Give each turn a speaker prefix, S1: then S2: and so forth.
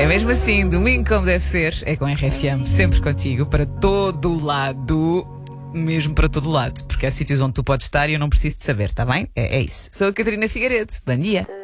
S1: É mesmo assim, domingo como deve ser, é com a RFM, sempre contigo, para todo o lado, mesmo para todo o lado, porque há sítios onde tu podes estar e eu não preciso de saber, está bem? É isso. Sou a Catarina Figueiredo, bom dia.